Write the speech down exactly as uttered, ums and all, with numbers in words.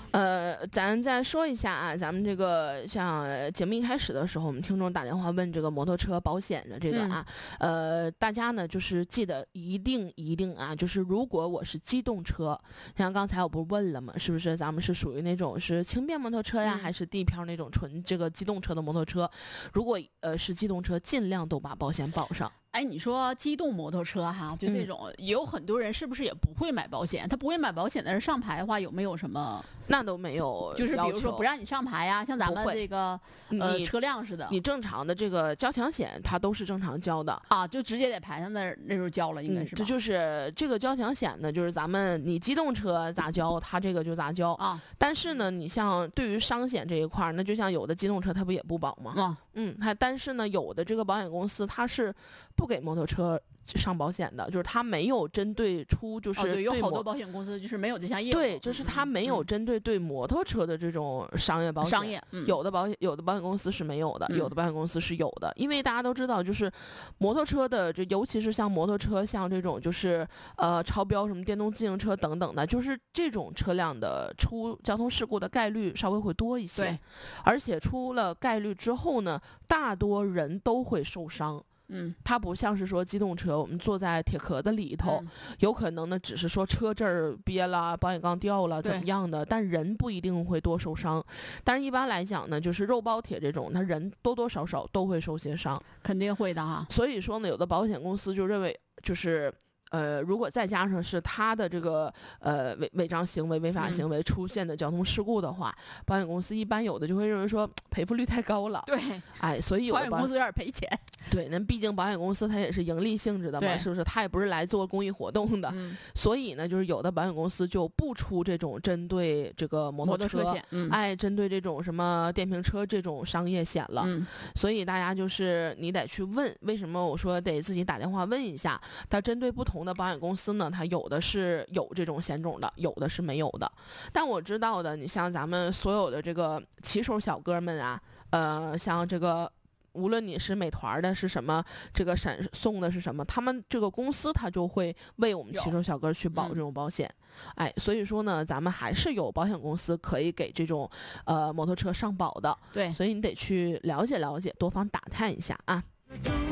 呃，咱再说一下啊，咱们这个像节目一开始的时候，我们听众打电话问这个摩托车保险的这个啊，嗯、呃，大家呢就是记得一定一定啊，就是如果我是机动车，像刚才我不是问了吗？是不是咱们是属于那种是轻便摩托车呀，嗯、还是地漂那种纯这个机动车的摩托车？如果呃是机动车，尽量都把保险保上。 哎，你说机动摩托车哈，就这种、嗯、有很多人是不是也不会买保险？他不会买保险的人上牌的话，有没有什么？ 那都没有， 就是比如说不让你上牌呀、啊，像咱们这个呃车辆似的。 你正常的这个交强险，它都是正常交的啊，就直接在牌上那那时候交了，应该是吧、 嗯。这就是这个交强险呢，就是咱们你机动车咋交，它这个就咋交啊。 但是呢，你像对于伤险这一块，那就像有的机动车它不也不保吗？ 啊， 嗯，还但是呢，有的这个保险公司它是不给摩托车上保险的，就是它没有针对出就是对、 哦、对，有好多保险公司就是没有这项业务， 对，就是它没有针对对摩托车的这种商业保险， 商业、嗯、 有的保险有的保险公司是没有的、 嗯， 有的保险公司是有的，因为大家都知道，就是摩托车的这尤其是像摩托车，像这种就是呃超标什么电动自行车等等的，就是这种车辆的出交通事故的概率稍微会多一些， 对， 而且出了概率之后呢，大多人都会受伤。 嗯， 它不像是说机动车，我们坐在铁壳子里头、嗯，有可能呢只是说车这儿憋了，保险杠掉了，怎么样的，但人不一定会多受伤。但是一般来讲呢，就是肉包铁这种，他人多多少少都会受些伤， 肯定会的哈。 所以说呢，有的保险公司就认为就是。呃，如果再加上是他的这个呃违违章行为、违法行为出现的交通事故的话，嗯、保险公司一般有的就会认为说赔付率太高了。 对， 哎，所以有保险公司有点赔钱。 对，那毕竟保险公司它也是盈利性质的嘛，是不是？它也不是来做公益活动的， 嗯、 所以呢，就是有的保险公司就不出这种针对这个摩托车， 摩托车险嗯、 哎，针对这种什么电瓶车这种商业险了。 嗯、 所以大家就是你得去问，为什么我说得自己打电话问一下，它针对不同的保险公司呢，它有的是有这种险种的，有的是没有的。但我知道的，你像咱们所有的这个骑手小哥们啊，呃，像这个无论你是美团的是什么，这个闪送的是什么，他们这个公司他就会为我们骑手小哥去保这种保险。嗯、哎，所以说呢，咱们还是有保险公司可以给这种呃摩托车上保的。 对， 所以你得去了解了解，多方打探一下啊。